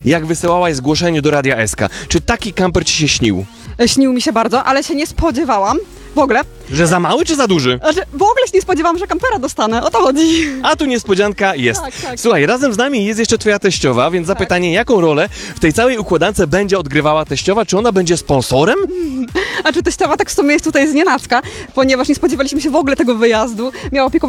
jak wysyłałaś zgłoszenie do Radia SK. Czy taki kamper ci się śnił? Śnił mi się bardzo, ale się nie spodziewałam w ogóle. Że za mały czy za duży? Znaczy, w ogóle się nie spodziewałam, że kampera dostanę, o to chodzi. A tu niespodzianka jest. Tak. Słuchaj, razem z nami jest jeszcze twoja teściowa, więc zapytanie, jaką rolę w tej całej układance będzie odgrywała teściowa? Czy ona będzie sponsorem? A czy teściowa tak w sumie jest tutaj znienacka, ponieważ nie spodziewaliśmy się w ogóle tego wyjazdu. Miała opiekować